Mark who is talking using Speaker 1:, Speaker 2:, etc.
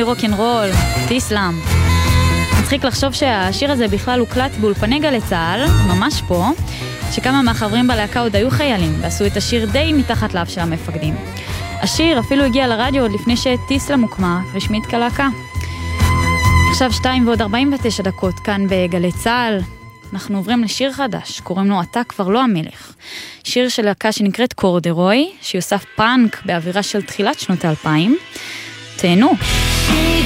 Speaker 1: רוק'נ'רול, טיסלאם. מצחיק לחשוב שהשיר הזה בכלל הוקלט באולפני גלי צהל, ממש פה, שכמה מהחברים בלהקה עוד היו חיילים, ועשו את השיר די מתחת לאף של המפקדים. השיר אפילו הגיע לרדיו עוד לפני שטיסלאם הוקמה רשמית כלהקה. עכשיו 2:49 כאן בגלי צהל. אנחנו עוברים לשיר חדש, קוראים לו אתה כבר לא המלך. שיר של להקה שנקראת קורדרוי, שיוסף פאנק באווירה של תחילת שנות ה-2000. תהנו.